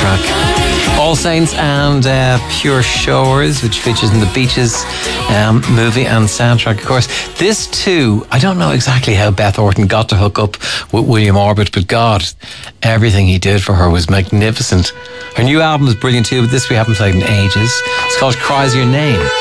track. All Saints and Pure Shores, which features in the Beaches movie and soundtrack, of course. This too, I don't know exactly how Beth Orton got to hook up with William Orbit, but God, everything he did for her was magnificent. Her new album is brilliant too, but this we haven't played in ages. It's called Cries Your Name.